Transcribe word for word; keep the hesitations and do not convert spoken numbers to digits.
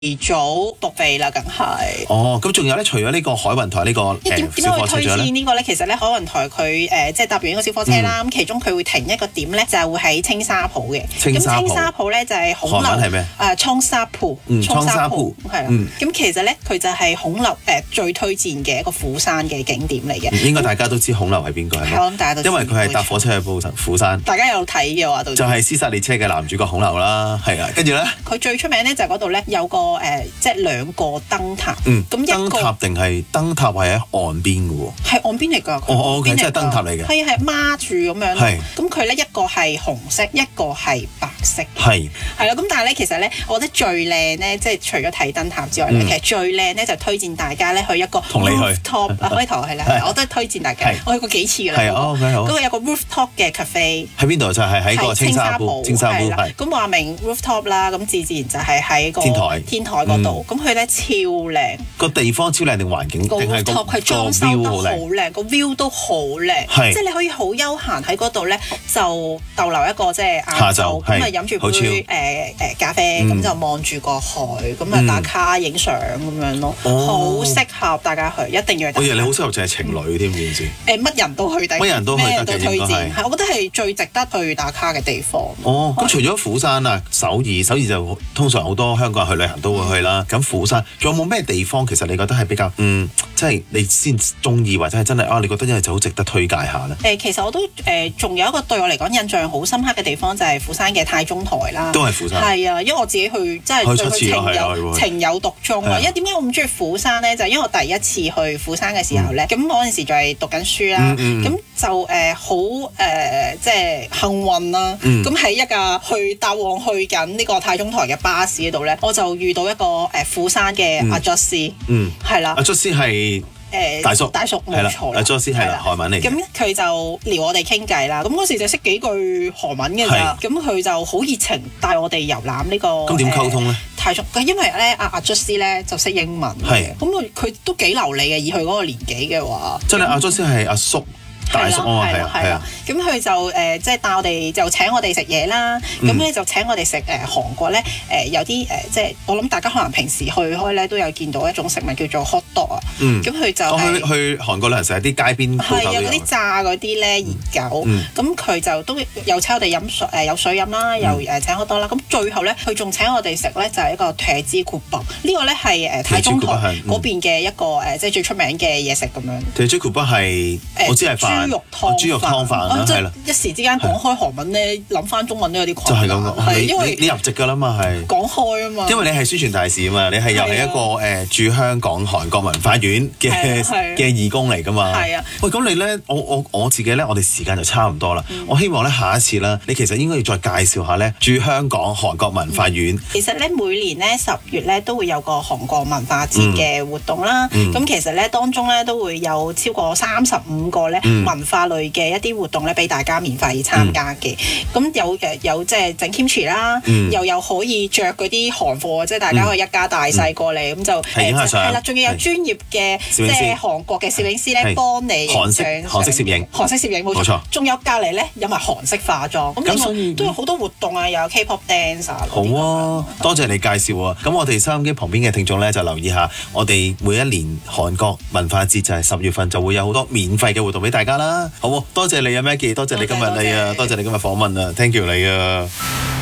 早讀肥啦，梗係。 哦，咁仲有咧，除咗呢個海雲台呢個點點解會推薦呢個咧？其實咧，海雲台佢誒即係搭完呢個小火車啦，咁、嗯、其中佢會停一個點咧，就係會喺青沙浦嘅。 青沙浦。 咁青沙浦咧就係孔劉。 韓文係咩？ 誒，蒼沙浦。 嗯，蒼沙浦係啦。咁其實咧，佢就係孔劉誒最推薦嘅一個釜山嘅景點嚟嘅。 應該大家都知孔劉係邊個係咪？ 係，我諗大家都知。 因為佢係搭火車去報釜山。大家有睇嘅話，就係《屍殺列車》嘅男主角孔劉啦，係啊。跟住咧， 佢最出名咧就係嗰度咧有個誒，即係兩個燈塔。 嗯。 咁一個燈塔定係燈塔係喺岸邊嘅喎？ 係岸邊嚟㗎。 哦哦，即係燈塔嚟嘅。 係係孖住咁樣。係。咁佢咧一個係紅色，一個係白色。係。係啦，咁但係咧，其實咧，我覺得最靚咧，即係除咗睇燈塔之外咧，其實最靚咧就推薦大家咧去一個 rooftop 啊，開頭係啦，我都推薦大家。我去過幾次㗎啦。係啊，嗰個有個 rooftop 嘅 cafe。喺邊度？就係喺個青沙浦。青沙浦係。咁話明 rooftop 啦，咁自自然就係喺個天台天台嗰度。咁佢咧超靚。個地方超靚定環境？個 rooftop 佢裝修得好靚，個 view 都好靚。即係你可以好悠閒喺嗰度咧，就逗留一個即係晏晝，咁啊飲住杯誒誒咖啡，咁就望住個海，咁啊打卡影相咁樣咯，好適合大家去，一定要去。我以為你好適合就係情侶添，件事。誒乜人都去得，乜人都去得嘅，推薦係，我覺得係最值得去打卡嘅地方。哦，咁除咗釜山啊、首爾，首爾就通常好多香港人去旅行都會去啦。咁釜山仲有冇咩地方其實你覺得係比較嗯，即係你先中意或者係真係啊？你覺得因為就好值得推介下咧？誒，其實我都誒，仲有一個對我嚟講印象好深刻嘅地方就係釜山嘅太中台啦。都係釜山。係啊，因為我自己去真係對佢情有情有獨鍾啊！因為點解我咁中意釜山咧？就係因為我第一次去釜山嘅時候咧，咁嗰陣時就係讀緊書啦，咁就誒好誒即係幸運啦。咁喺一架去搭往去緊呢個太中台嘅巴士嗰度咧，我就遇到一個誒釜山嘅阿 Joss，嗯，係啦，阿 Joss係。誒大叔，大叔冇錯啦，阿 Joss 係韓文嚟嘅。咁佢就撩我哋傾偈啦。咁嗰時就識幾句韓文嘅咋。咁佢就好熱情帶我哋遊覽呢個。咁點溝通咧？太叔，因為咧阿阿 Joss 咧就識英文嘅。咁佢都幾流利嘅，以佢嗰個年紀嘅話。真係阿 Joss 係阿叔。大叔啊，係啊，係啊，咁佢就誒即係帶我哋就請我哋食嘢啦，咁咧就請我哋食誒韓國咧誒有啲誒即係我諗大家可能平時去開咧都有見到一種食物叫做 hot dog 啊，咁佢就係去去韓國旅行成日啲街邊鋪頭都有，係啊，嗰啲炸嗰啲咧熱狗，咁佢就都又請我哋飲水誒有水飲啦，又誒請 hot dog 啦，咁最後咧佢仲請我哋食咧就係一個鐵枝庫卜，呢個咧係誒太中台嗰邊嘅一個誒即係最出名嘅嘢食咁樣。鐵枝庫卜係我知係飯。豬肉湯豬肉湯飯啦，係啦！一時之間講開韓文咧，諗翻中文都有啲困難。就係咁講，因為你入籍㗎啦嘛，係講開啊嘛。因為你係宣傳大使啊嘛，你係又係一個誒駐香港韓國文化院嘅嘅義工嚟㗎嘛。係啊。喂，咁你咧，我我我自己咧，我哋時間就差唔多啦。我希望咧下一次啦，你其實應該要再介紹下咧駐香港韓國文化院。其實咧每年咧十月咧都會有個韓國文化節嘅活動啦。咁其實咧當中咧都會有超過三十五個咧文化類嘅一啲活動咧，俾大家免費參加嘅。咁、嗯、有誒有即係整 kimchi 啦，嗯、又有可以着嗰啲韓貨，即係大家可以一家大細過嚟，咁、嗯、就係啦。仲要有專業嘅即係韓國嘅攝影師咧，幫你韓式韓式攝影，韓式攝影冇錯。仲有隔離咧有埋韓式化妝，咁所以都有好多活動啊，又有 K-pop dance 啊。好啊，多謝你介紹啊。咁我哋收音機旁邊嘅聽眾咧就留意下，我哋每一年韓國文化節就係十月份就會有好多免費嘅活動俾大家啦。好，多謝你啊 Maggie，多謝你今日你啊，多謝你今日訪問啊 ，thank you 你啊。